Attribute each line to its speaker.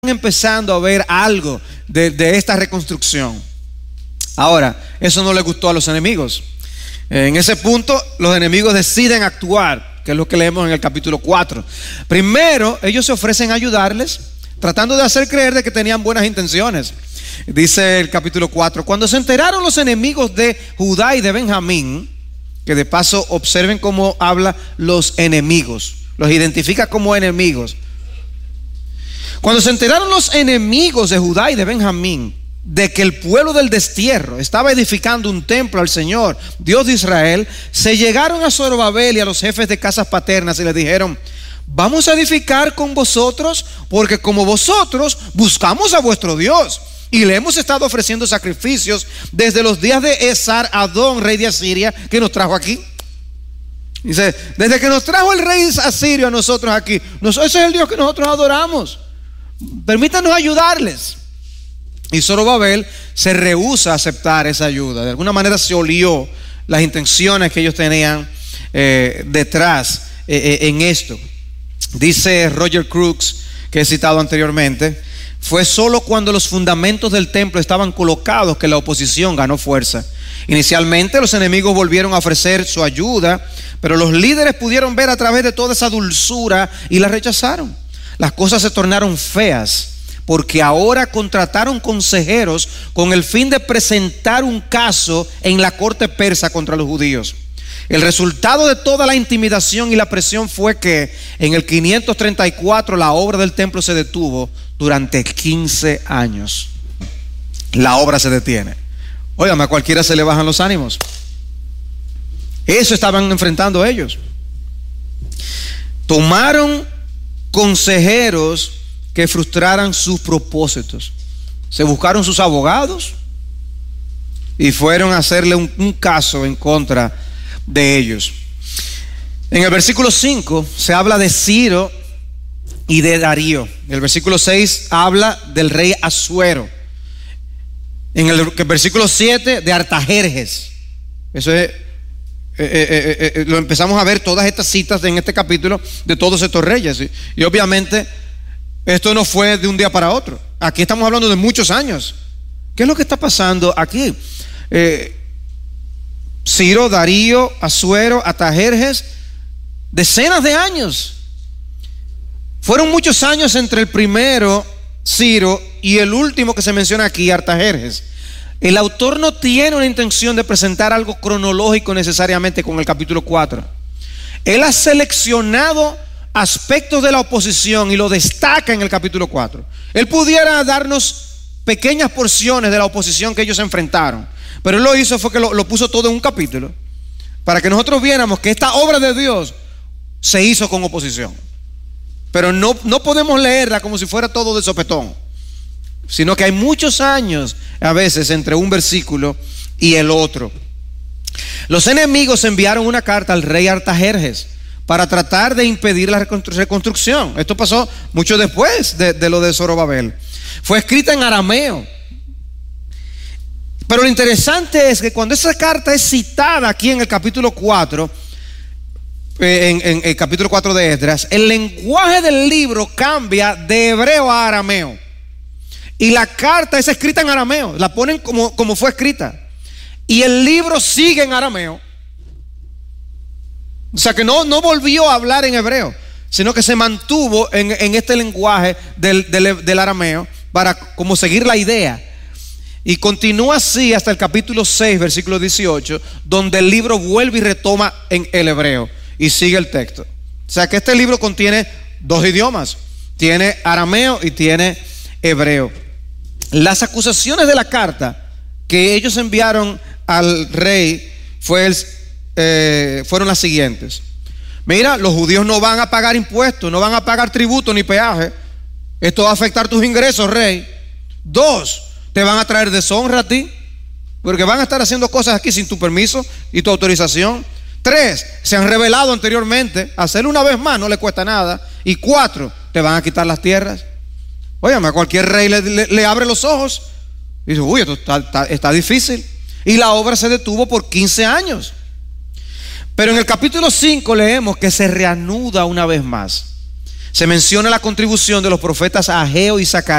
Speaker 1: empezando a ver algo de esta reconstrucción. Ahora, eso no le gustó a los enemigos. En ese punto, los enemigos deciden actuar, que es lo que leemos en el capítulo 4. Primero, ellos se ofrecen a ayudarles, tratando de hacer creer de que tenían buenas intenciones. Dice el capítulo 4: cuando se enteraron los enemigos de Judá y de Benjamín, que de paso observen cómo habla los enemigos, los identifica como enemigos. Cuando se enteraron los enemigos de Judá y de Benjamín de que el pueblo del destierro estaba edificando un templo al Señor, Dios de Israel, se llegaron a Zorobabel y a los jefes de casas paternas y les dijeron: vamos a edificar con vosotros, porque como vosotros buscamos a vuestro Dios y le hemos estado ofreciendo sacrificios desde los días de Esar-Adón, rey de Asiria, que nos trajo aquí. Dice: desde que nos trajo el rey asirio a nosotros aquí, ese es el Dios que nosotros adoramos. Permítanos ayudarles. Y Zorobabel se rehúsa a aceptar esa ayuda. De alguna manera se olió las intenciones que ellos tenían detrás en esto. Dice Roger Crooks, que he citado anteriormente: fue solo cuando los fundamentos del templo estaban colocados que la oposición ganó fuerza. Inicialmente los enemigos volvieron a ofrecer su ayuda, pero los líderes pudieron ver a través de toda esa dulzura y la rechazaron. Las cosas se tornaron feas, porque ahora contrataron consejeros con el fin de presentar un caso en la corte persa contra los judíos. El resultado de toda la intimidación y la presión fue que en el 534 la obra del templo se detuvo durante 15 años. La obra se detiene. Óigame, a cualquiera se le bajan los ánimos. Eso estaban enfrentando ellos. Tomaron consejeros que frustraran sus propósitos. Se buscaron sus abogados y fueron a hacerle un caso en contra de ellos. En el versículo 5 se habla de Ciro y de Darío. En el versículo 6 habla del rey Asuero. En el versículo 7 de Artajerjes. Eso es, lo empezamos a ver todas estas citas en este capítulo de todos estos reyes. Y obviamente esto no fue de un día para otro. Aquí estamos hablando de muchos años. ¿Qué es lo que está pasando aquí? Ciro, Darío, Asuero, Artajerjes, decenas de años. Fueron muchos años entre el primero, Ciro, y el último que se menciona aquí, Artajerjes. El autor no tiene una intención de presentar algo cronológico necesariamente con el capítulo 4. Él ha seleccionado aspectos de la oposición y lo destaca en el capítulo 4. Él pudiera darnos pequeñas porciones de la oposición que ellos enfrentaron, pero él lo hizo fue que lo puso todo en un capítulo para que nosotros viéramos que esta obra de Dios se hizo con oposición. Pero no podemos leerla como si fuera todo de sopetón, sino que hay muchos años a veces entre un versículo y el otro. Los enemigos enviaron una carta al rey Artajerjes para tratar de impedir la reconstrucción. Esto pasó mucho después de lo de Zorobabel. Fue escrita en arameo. Pero lo interesante es que cuando esa carta es citada aquí en el capítulo 4, en el capítulo 4 de Esdras, el lenguaje del libro cambia de hebreo a arameo. Y la carta es escrita en arameo, la ponen como fue escrita. Y el libro sigue en arameo. O sea que no volvió a hablar en hebreo, sino que se mantuvo en este lenguaje del arameo para como seguir la idea. Y continúa así hasta el capítulo 6, versículo 18, donde el libro vuelve y retoma en el hebreo y sigue el texto. O sea que este libro contiene dos idiomas, tiene arameo y tiene hebreo. Las acusaciones de la carta que ellos enviaron al rey fueron las siguientes: mira, los judíos no van a pagar impuestos, no van a pagar tributo ni peaje. Esto va a afectar tus ingresos, rey. 2, te van a traer deshonra a ti, porque van a estar haciendo cosas aquí sin tu permiso y tu autorización. 3, se han rebelado anteriormente. Hacerlo una vez más no le cuesta nada. Y 4, te van a quitar las tierras. Óyame, a cualquier rey le abre los ojos y dice: uy, esto está difícil. Y la obra se detuvo por 15 años. Pero en el capítulo 5 leemos que se reanuda una vez más. Se menciona la contribución de los profetas Ageo y Zacarías